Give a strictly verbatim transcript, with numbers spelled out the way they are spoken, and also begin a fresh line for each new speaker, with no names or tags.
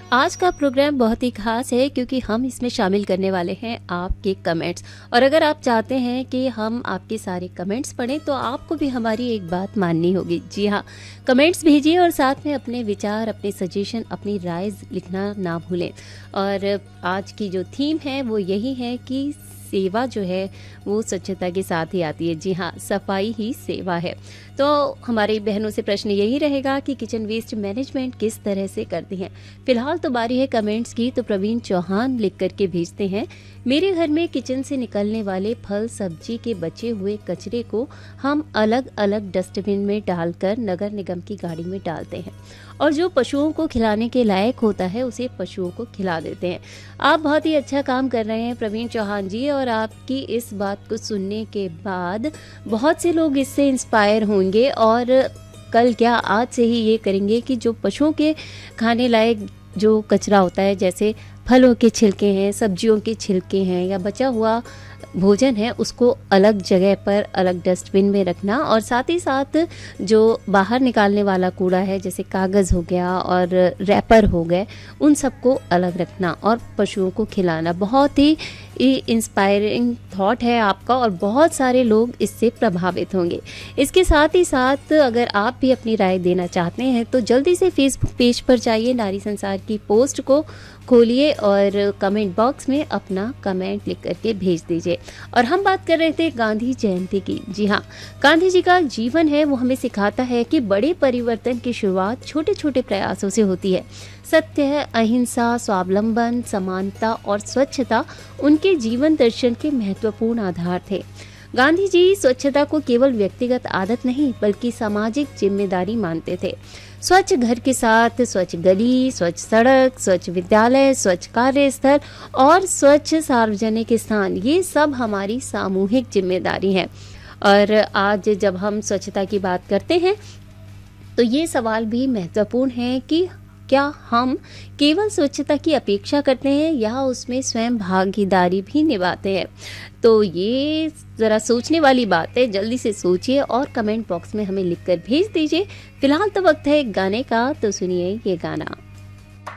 आज का प्रोग्राम बहुत ही खास है क्योंकि हम इसमें शामिल करने वाले हैं आपके कमेंट्स। और अगर आप चाहते हैं कि हम आपके सारे कमेंट्स पढ़ें तो आपको भी हमारी एक बात माननी होगी। जी हाँ, कमेंट्स भेजिए और साथ में अपने विचार, अपने सजेशन, अपनी राय लिखना ना भूलें। और आज की जो थीम है वो यही है कि सेवा जो है वो स्वच्छता के साथ ही आती है। जी हाँ, सफाई ही सेवा है। तो हमारी बहनों से प्रश्न यही रहेगा कि किचन वेस्ट मैनेजमेंट किस तरह से करती हैं। फिलहाल तो बारी है कमेंट्स की, तो प्रवीण चौहान लिख करके भेजते हैं, मेरे घर में किचन से निकलने वाले फल सब्जी के बचे हुए कचरे को हम अलग अलग डस्टबिन में डालकर नगर निगम की गाड़ी में डालते हैं और जो पशुओं को खिलाने के लायक होता है उसे पशुओं को खिला देते हैं। आप बहुत ही अच्छा काम कर रहे हैं प्रवीण चौहान जी, और आपकी इस बात को सुनने के बाद बहुत से लोग इससे इंस्पायर होंगे और कल क्या आज से ही ये करेंगे कि जो पशुओं के खाने लायक जो कचरा होता है, जैसे फलों के छिलके हैं, सब्जियों के छिलके हैं या बचा हुआ भोजन है, उसको अलग जगह पर अलग डस्टबिन में रखना। और साथ ही साथ जो बाहर निकालने वाला कूड़ा है, जैसे कागज़ हो गया और रैपर हो गए, उन सबको अलग रखना और पशुओं को खिलाना। बहुत ही इंस्पायरिंग थॉट है आपका और बहुत सारे लोग इससे प्रभावित होंगे। इसके साथ ही साथ अगर आप भी अपनी राय देना चाहते हैं तो जल्दी से फेसबुक पेज पर जाइए, नारी संसार की पोस्ट को खोलिए और कमेंट बॉक्स में अपना कमेंट लिख करके भेज दीजिए। और हम बात कर रहे थे गांधी जयंती की। जी हाँ, गांधी जी का जीवन है वो हमें सिखाता है कि बड़े परिवर्तन की शुरुआत छोटे छोटे प्रयासों से होती है। सत्य, अहिंसा, स्वावलंबन, समानता और स्वच्छता उनके जीवन दर्शन के महत्वपूर्ण आधार थे। गांधी जी स्वच्छता को केवल व्यक्तिगत आदत नहीं बल्कि सामाजिक जिम्मेदारी मानते थे। स्वच्छ घर के साथ स्वच्छ गली, स्वच्छ सड़क, स्वच्छ विद्यालय, स्वच्छ कार्यस्थल और स्वच्छ सार्वजनिक स्थान, ये सब हमारी सामूहिक जिम्मेदारी है। और आज जब हम स्वच्छता की बात करते हैं तो ये सवाल भी महत्वपूर्ण है कि क्या हम केवल स्वच्छता की अपेक्षा करते हैं या उसमें स्वयं भागीदारी भी निभाते हैं। तो ये ज़रा सोचने वाली बात है। जल्दी से सोचिए और कमेंट बॉक्स में हमें लिखकर भेज दीजिए। फिलहाल तो वक्त है एक गाने का, तो सुनिए ये गाना।